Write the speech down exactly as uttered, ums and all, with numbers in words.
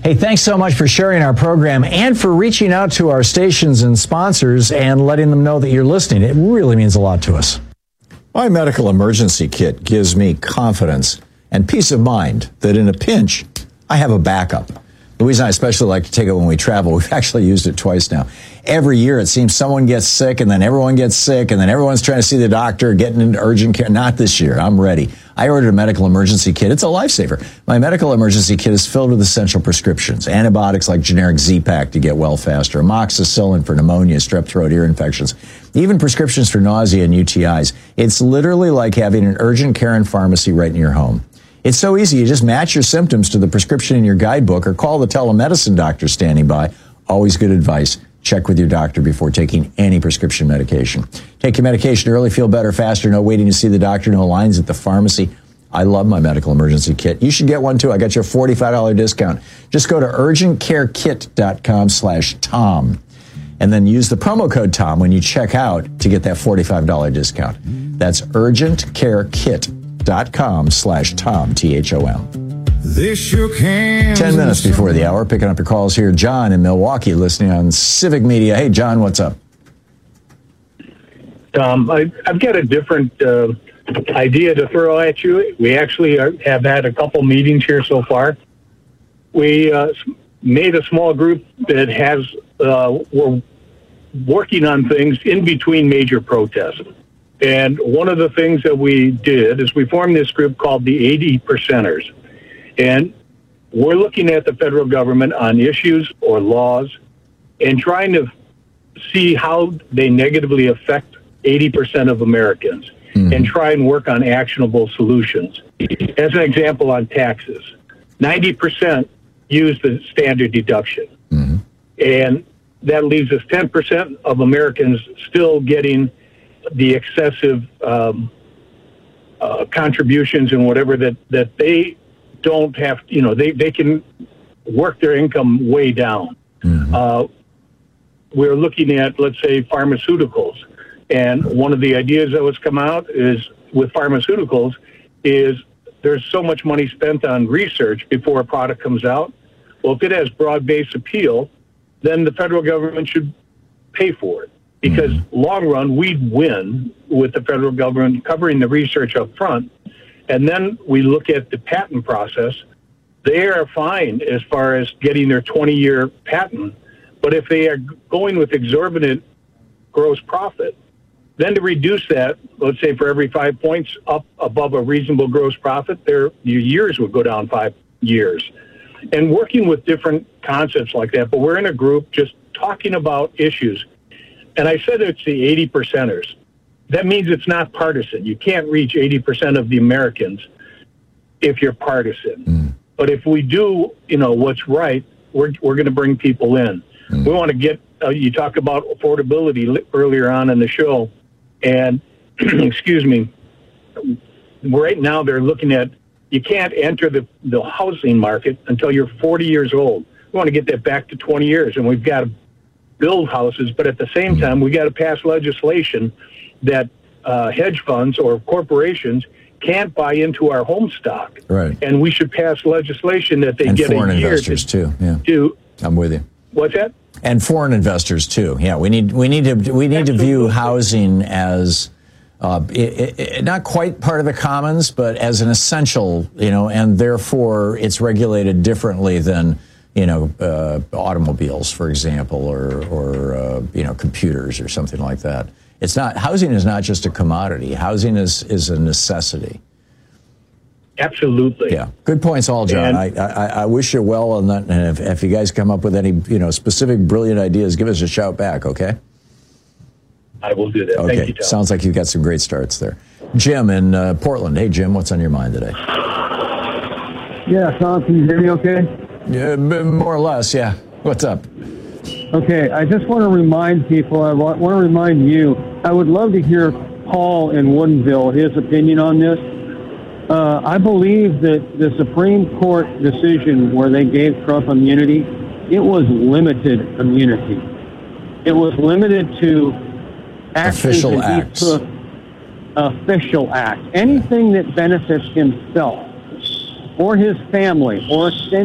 Hey, thanks so much for sharing our program and for reaching out to our stations and sponsors and letting them know that you're listening. It really means a lot to us. My medical emergency kit gives me confidence and peace of mind that in a pinch, I have a backup. Louise and I especially like to take it when we travel. We've actually used it twice now. Every year, it seems someone gets sick, and then everyone gets sick, and then everyone's trying to see the doctor, getting into urgent care. Not this year. I'm ready. I ordered a medical emergency kit. It's a lifesaver. My medical emergency kit is filled with essential prescriptions, antibiotics like generic Z-Pak to get well faster, amoxicillin for pneumonia, strep throat, ear infections, even prescriptions for nausea and U T Is. It's literally like having an urgent care and pharmacy right in your home. It's so easy. You just match your symptoms to the prescription in your guidebook or call the telemedicine doctor standing by. Always good advice. Check with your doctor before taking any prescription medication. Take your medication early, feel better faster, no waiting to see the doctor, no lines at the pharmacy. I love my medical emergency kit. You should get one too. I got you a forty-five dollars discount. Just go to urgentcarekit.com slash Tom and then use the promo code Tom when you check out to get that forty-five dollars discount. That's urgentcarekit.com slash Tom, T H O M. They shook hands. Ten minutes before the hour, picking up your calls here. John in Milwaukee, listening on Civic Media. Hey, John, what's up? Tom, I, I've got a different uh, idea to throw at you. We actually are, have had a couple meetings here so far. We uh, made a small group that has, uh, we're working on things in between major protests. And one of the things that we did is we formed this group called the eighty percenters. And we're looking at the federal government on issues or laws and trying to see how they negatively affect eighty percent of Americans mm-hmm. and try and work on actionable solutions. As an example on taxes, ninety percent use the standard deduction. Mm-hmm. And that leaves us ten percent of Americans still getting the excessive um, uh, contributions and whatever that, that they don't have, you know, they, they can work their income way down. Mm-hmm. Uh, we're looking at, let's say, pharmaceuticals. And one of the ideas that was come out is with pharmaceuticals is there's so much money spent on research before a product comes out. Well, if it has broad-based appeal, then the federal government should pay for it. Because mm-hmm. long run, we'd win with the federal government covering the research up front. And then we look at the patent process. They are fine as far as getting their twenty-year patent. But if they are going with exorbitant gross profit, then to reduce that, let's say for every five points up above a reasonable gross profit, their your years would go down five years. And working with different concepts like that. But we're in a group just talking about issues. And I said it's the eighty percenters. That means it's not partisan. You can't reach eighty percent of the Americans if you're partisan. Mm. But if we do, you know, what's right, we're we're going to bring people in. Mm. We want to get, uh, you talked about affordability earlier on in the show. And, excuse me, right now they're looking at, you can't enter the, the housing market until you're forty years old. We want to get that back to twenty years, and we've got to build houses. But at the same mm. time, we got to pass legislation that uh, hedge funds or corporations can't buy into our home stock. Right. And we should pass legislation that they and get foreign a year investors to, too. Yeah. To, I'm with you. What's that? And foreign investors too. Yeah, we need we need to we need Absolutely. to view housing as uh, it, it, not quite part of the commons, but as an essential, you know, and therefore it's regulated differently than, you know, uh, automobiles, for example, or or uh, you know, computers or something like that. It's not, housing is not just a commodity. Housing is, is a necessity. Absolutely. Yeah. Good points all, John. I, I I wish you well on that. And if, if you guys come up with any, you know, specific brilliant ideas, give us a shout back, okay? I will do that. Okay. Thank you, Tom. Sounds like you've got some great starts there. Jim in uh, Portland. Hey, Jim, what's on your mind today? Yeah, Tom, can you hear me okay? Yeah, more or less, yeah. What's up? Okay, I just want to remind people, I want, want to remind you, I would love to hear Paul in Woodinville, his opinion on this. Uh, I believe that the Supreme Court decision where they gave Trump immunity, it was limited immunity. It was limited to actions official that acts. he took, official acts. Anything that benefits himself or his family or extended